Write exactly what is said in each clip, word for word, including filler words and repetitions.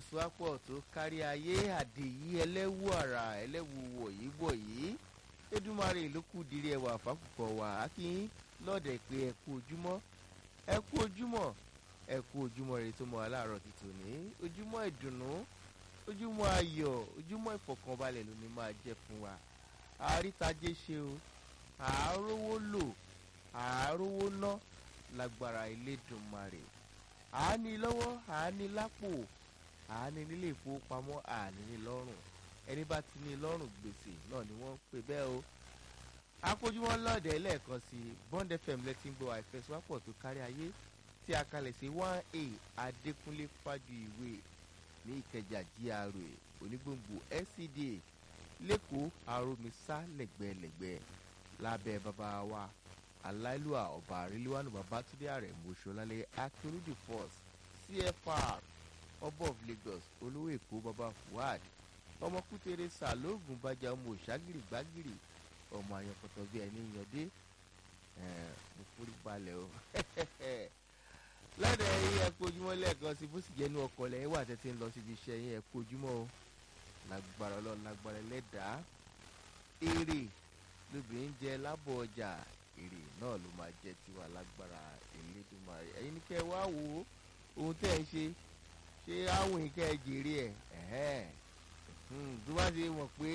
ìfẹsùwápọ̀ tó kárí ayé àdèyí ẹlẹ́wù àrà ẹlẹ́wù wọ̀yí wọ̀yí Èdùmàrè ló kù dirí ẹwà fákùkọ wà á kí n lọ́ọ̀dẹ̀ pé ẹ kú ojúmọ́ ẹ kú ojúmọ́ ẹ kú ojúmọ́ rẹ tó mọ́ aláàárọ̀ ti tòní ojúmọ́ ìdùnnú ojúmọ́ ayọ̀ ojúmọ́ ìfọ̀kànbalẹ̀ ló ní máa jẹ́ fún wa àrítajé ṣe o àárówó lò àárówó ná lágbára Elédùmarè àání lọ́wọ́ àání lápò àání nílé ìfowópamọ́ àání ní lọ́rùn ẹni bá ti ní lọ́rùn gbèsè náà ni wọ́n ń pè bẹ́ẹ̀ o. akójúmọ́ lọ́ọ̀dẹ̀ lẹ́ẹ̀kan sí Bond F M lẹ́tí ń gbọ́ àìfẹsíwápọ̀ tó kárí ayé tí a kalẹ̀ sí one A Adékúnlé Fájuyìwé ní Ìkẹjà G R A onígbòǹgbò L C D A lẹ́kọ̀ọ́ aromisa lẹ́gbẹ̀lẹ́gbẹ̀ lábẹ́ bàbá wa aláìlúwà ọba àríléwánu Babátúndé Àrẹ̀mú Ṣọlálẹ́ Akérúdì Force C F R ọba of Lagos olówó Èkó baba Fuad ọmọ kútere sàlóògùn bàjá ọmọ òṣàgìrì gbàgìrì ọmọ àyànkọ̀tọ̀ bíi ẹni yànjẹ́ mo forí balẹ̀ o lọ́dọ̀ ẹ̀yìn ẹ̀kọ́ ojúmọ́ lẹ́ẹ̀kan sí bó sì jẹ́nu ọkọ̀ lẹ́yìn wà tẹ́tí ń lọ síbi iṣẹ́ yín ẹ̀kọ́ ojúmọ́ o lágbára Ọlọ́run lágbára ẹlẹ́dàá èrè lóbìnrin jẹ lábọ̀ ọjà èrè náà ló máa jẹ tiwa lágbára Elédùmarè ẹ̀yin ní kẹ́ ẹ wá wo ohun tẹ́ ẹ ṣe ṣé áwìn kẹ́ ẹ jèrè ẹ̀ tó bá ti mọ̀ pé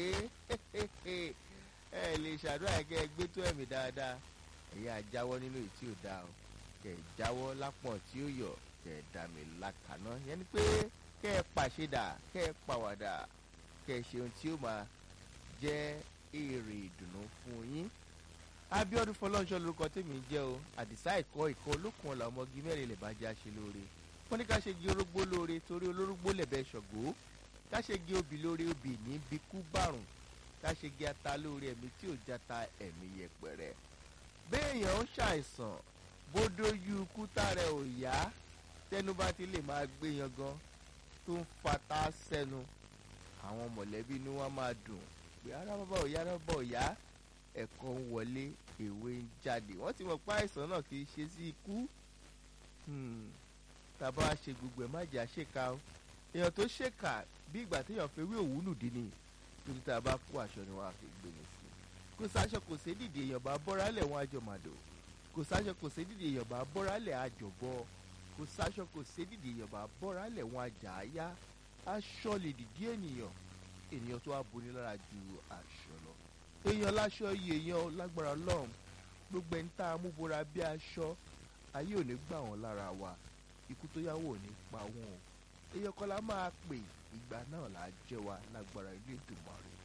ẹ lè ṣàdúrà kẹ́ ẹ gbé tó ẹ̀mí dáadáa ẹ̀yin àjáwọ́ nínú èyí tí ò dáa o kẹ́ ẹ jáwọ́ lápọ̀n tí ó yọ kẹ́ ẹ dà mí lákàná yẹn ni pé kẹ́ ẹ pàṣẹdà kẹ́ ẹ pàwàdà kẹ́ ẹ ṣe ohun tí ó máa jẹ́ èrè ìdùnnú fún yín. Abíọ́dún Fọlọ́nṣọ́ lórúkọ tèmi jẹ́ o àdìsá ẹ̀kọ́ ìkọ́ olókun ọ̀la ọmọge mẹ́rin lè bá jẹ́ àṣẹ lóore wọ́n ní ká ṣe gé orógbó lóore torí olórógbó lẹ̀bẹ̀ ṣọ̀gbó ká ṣe gé obì lóore obì ní bíkú bàrùn ká ṣe gé ata lóore ẹ̀mí tí ò jata ẹ̀mí yẹpẹrẹ. béèyàn ń ṣàìsàn bódójú kúta rẹ̀ ò yá tẹnu bá ti lè máa gbé yan gan tó ń fata sẹ́nu àwọn mọ̀lẹ́bí ni wọ́n máa dùn pé ara bàbá ò yá ara bàbá ò yá ẹ̀kọ́ ń wọlé èwe ń jáde wọ́n ti mọ̀ pé àìsàn náà kì í ṣe sí ikú tàbá ṣe gbogbo ẹ̀ má jà ṣèkà o èèyàn tó ṣèkà bí ìgbà téèyàn fẹ́ wí òwúlù dín ní torí tá a bá kó aṣọ ni wọ́n á fi gbé mi sí kò sáṣọ kò sé dìde èèyàn bá bọ́ra lẹ̀ wọ́n àjọ màdò kò sáṣọ kò sé dìde èèyàn bá bọ́ra lẹ̀ àjọ̀bọ kò sáṣọ kò sé dìde èèyàn bá bọ́ra lẹ̀ wọ́n àjà áyá aṣọ lè dìde ènìyàn ènìyàn tó wá boni lára ju aṣọ lọ èèyàn láṣọ yìí èèyàn lágbára Ọlọ́run gbogbo ẹni tá a mú bora bí aṣọ ayé ò ní gbà wọ́n lára wa ikú tó yáwó ò ní pa wọ́n o èèyàn kọ́ la máa pè ìgbà náà là á jẹ́ wa lágbára Elédùmarè.